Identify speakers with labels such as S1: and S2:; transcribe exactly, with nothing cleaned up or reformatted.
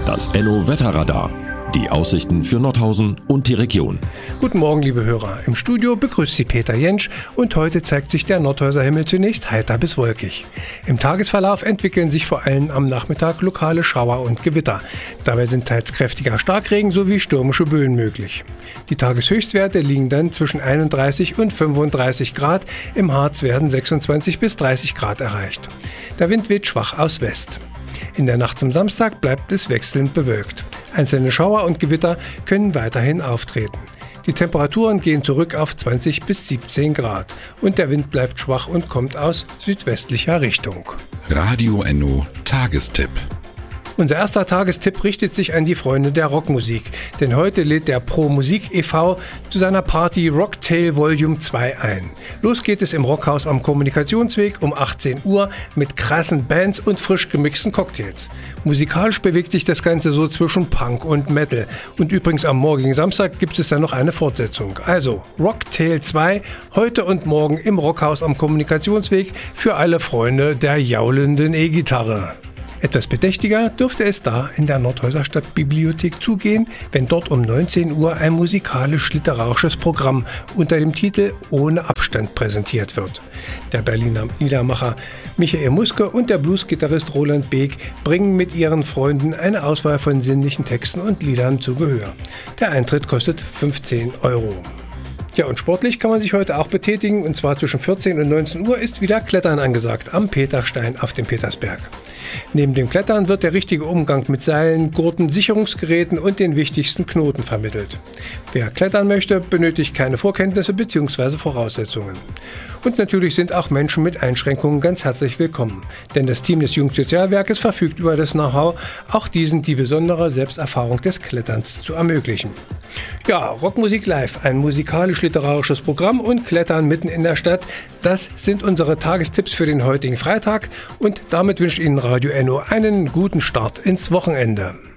S1: Das Enno Wetterradar. Die Aussichten für Nordhausen und die Region.
S2: Guten Morgen, liebe Hörer. Im Studio begrüßt Sie Peter Jentsch und heute zeigt sich der Nordhäuser Himmel zunächst heiter bis wolkig. Im Tagesverlauf entwickeln sich vor allem am Nachmittag lokale Schauer und Gewitter. Dabei sind teils kräftiger Starkregen sowie stürmische Böen möglich. Die Tageshöchstwerte liegen dann zwischen einunddreißig und fünfunddreißig Grad. Im Harz werden sechsundzwanzig bis dreißig Grad erreicht. Der Wind weht schwach aus West. In der Nacht zum Samstag bleibt es wechselnd bewölkt. Einzelne Schauer und Gewitter können weiterhin auftreten. Die Temperaturen gehen zurück auf zwanzig bis siebzehn Grad und der Wind bleibt schwach und kommt aus südwestlicher Richtung.
S3: Radio Enno Tagestipp.
S2: Unser erster Tagestipp richtet sich an die Freunde der Rockmusik, denn heute lädt der Pro Musik e V zu seiner Party Rocktail Volume zwei ein. Los geht es im Rockhaus am Kommunikationsweg um achtzehn Uhr mit krassen Bands und frisch gemixten Cocktails. Musikalisch bewegt sich das Ganze so zwischen Punk und Metal. Und übrigens am morgigen Samstag gibt es dann noch eine Fortsetzung. Also Rocktail zwei, heute und morgen im Rockhaus am Kommunikationsweg für alle Freunde der jaulenden E-Gitarre. Etwas bedächtiger dürfte es da in der Nordhäuser Stadtbibliothek zugehen, wenn dort um neunzehn Uhr ein musikalisch-literarisches Programm unter dem Titel Ohne Abstand präsentiert wird. Der Berliner Liedermacher Michael Muske und der Bluesgitarrist Roland Beek bringen mit ihren Freunden eine Auswahl von sinnlichen Texten und Liedern zu Gehör. Der Eintritt kostet fünfzehn Euro. Ja, und sportlich kann man sich heute auch betätigen, und zwar zwischen vierzehn und neunzehn Uhr ist wieder Klettern angesagt am Peterstein auf dem Petersberg. Neben dem Klettern wird der richtige Umgang mit Seilen, Gurten, Sicherungsgeräten und den wichtigsten Knoten vermittelt. Wer klettern möchte, benötigt keine Vorkenntnisse bzw. Voraussetzungen. Und natürlich sind auch Menschen mit Einschränkungen ganz herzlich willkommen, denn das Team des Jugendsozialwerkes verfügt über das Know-how, auch diesen die besondere Selbsterfahrung des Kletterns zu ermöglichen. Ja, Rockmusik live, ein musikalisch-literarisches Programm und Klettern mitten in der Stadt, das sind unsere Tagestipps für den heutigen Freitag und damit wünsche ich Ihnen Radio Enno einen guten Start ins Wochenende.